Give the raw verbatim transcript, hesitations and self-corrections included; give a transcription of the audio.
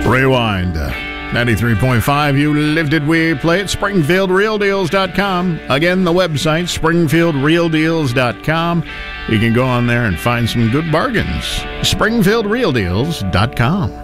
Rewind. ninety-three point five, you lived it, we play it. Springfield Real Deals dot com. Again, the website, Springfield Real Deals dot com. You can go on there and find some good bargains. Springfield Real Deals dot com.